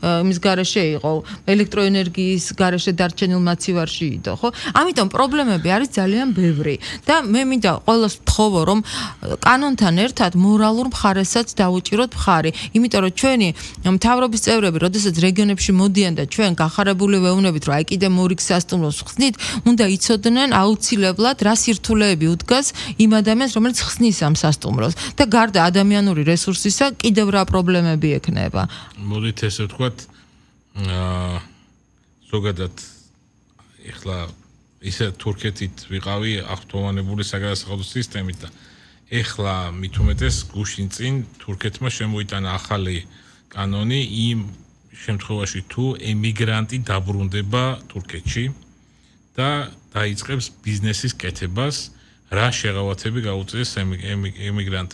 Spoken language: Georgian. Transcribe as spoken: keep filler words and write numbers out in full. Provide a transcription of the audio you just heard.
იმის garaშე იყო, ელექტროენერგიის garaშე დარჩენილ მაცივარში იდო, ხო? ამიტომ პრობლემები არის ძალიან ბევრი და მე მინდა ყველას ვთხოვო, რომ კანონთან ერთად მორალურ მხარესაც დაუჭიროთ მხარი, იმიტომ რომ ჩვენი მთავრობის წევრები, როდესაც რეგიონებში მოდიან და ჩვენ გახარებული ვეუბნებით, რომ აი კიდე მორიგ სასტუმროს ხსნით, უნდა იცოდნენ აუცილებლად რა სირთულეები უდგას იმ ადამიანს, რომელიც ხსნის ამ სასტუმროს და გარდა ადამიანური რესურსისა კიდევ რა პრობლემები ექნება. მოდით ესე ვთქვათ, აა ზოგადად ეხლა ისე თურქეთით ვიყავი აღფრთოვანებული საგადასახადო სისტემით და ეხლა მით უმეტეს გუშინ წინ თურქეთმა შემოიტანა ახალი კანონი იმ შემთხვევაში თუ ემიგრანტი დაბრუნდება თურქეთში და დაიწყებს ბიზნესის კეთებას, რა შეღავათები გაუწიეს ემიგრანტებს.